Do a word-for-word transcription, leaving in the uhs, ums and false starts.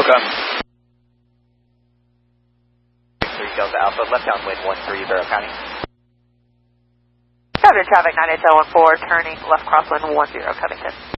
Okay. three Delta Alpha, left downwind one three, Barrow County. Southern traffic nine eight seven one four, turning left crosswind one zero, Covington.